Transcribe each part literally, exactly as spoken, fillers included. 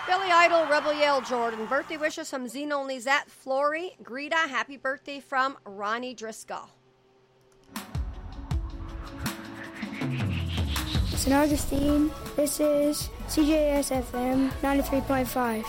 Billy Idol, Rebel Yell, Jordan. Birthday wishes from Zeno Lizette, Flory, Greta. Happy birthday from Ronnie Driscoll. Saint Augustine, this is C J S F M ninety-three point five.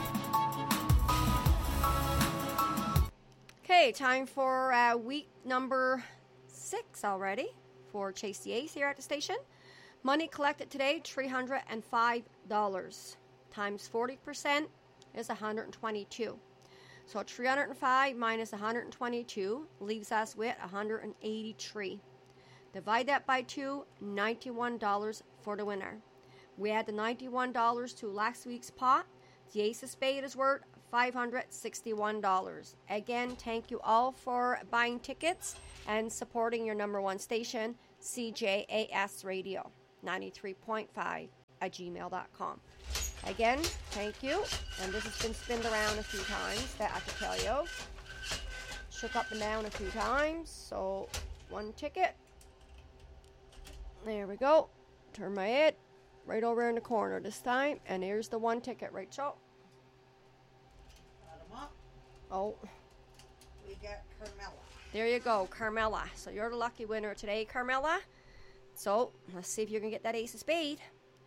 Okay, time for uh, week number six already for Chase the Ace here at the station. Money collected today, three hundred five dollars. Times forty percent is one hundred twenty-two. So three hundred five minus one hundred twenty-two leaves us with one hundred eighty-three. Divide that by two, ninety-one dollars for the winner. We add the ninety-one dollars to last week's pot. The Ace of Spades is worth five hundred sixty-one dollars. Again, thank you all for buying tickets and supporting your number one station, C J A S Radio, ninety-three point five at gmail dot com. Again, thank you. And this has been spinned around a few times, that I can tell you. Shook up and down a few times. So, one ticket. There we go. Turn my head right over in the corner this time. And here's the one ticket, Rachel. Add 'em up. Oh. We got Carmela. There you go, Carmela. So you're the lucky winner today, Carmela. So, let's see if you can get that Ace of Spades.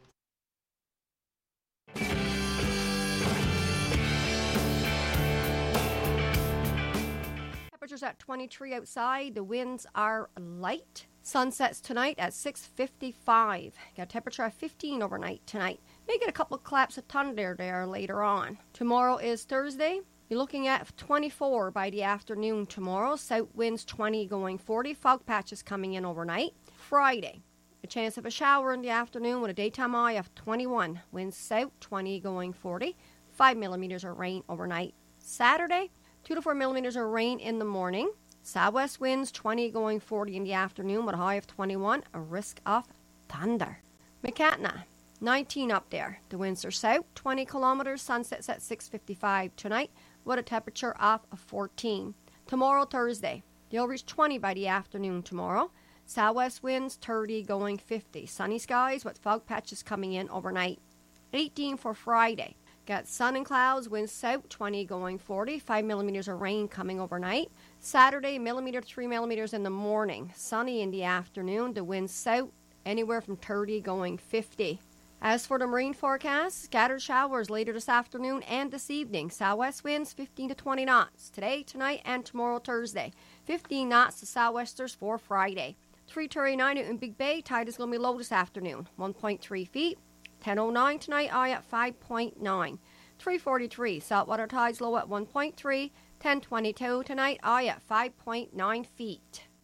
Temperatures at twenty-three outside. The winds are light. Sunsets tonight at six fifty-five. Got a temperature of fifteen overnight tonight. May get a couple of claps of thunder there later on. Tomorrow is Thursday. You're looking at twenty-four by the afternoon tomorrow. South winds twenty going forty. Fog patches coming in overnight. Friday, a chance of a shower in the afternoon with a daytime high of twenty-one. Winds south twenty going forty. five millimeters of rain overnight. Saturday, two to four millimeters of rain in the morning. Southwest winds twenty going forty in the afternoon with a high of twenty-one. A risk of thunder. Macatna, nineteen up there. The winds are south twenty kilometers. Sunsets at six fifty-five tonight with a temperature of fourteen. Tomorrow, Thursday, they'll reach twenty by the afternoon tomorrow. Southwest winds thirty going fifty. Sunny skies with fog patches coming in overnight. eighteen for Friday. Got sun and clouds, winds south twenty going forty. five millimeters of rain coming overnight. Saturday, millimeter, three millimeters in the morning. Sunny in the afternoon. The winds south anywhere from thirty going fifty. As for the marine forecast, scattered showers later this afternoon and this evening. Southwest winds fifteen to twenty knots. Today, tonight, and tomorrow, Thursday. fifteen knots to southwesters for Friday. three thirty-nine out in Big Bay. Tide is going to be low this afternoon. one point three feet. ten oh nine tonight, high at five point nine. three forty-three, saltwater tides low at one point three. ten twenty-two tonight, high at five point nine feet.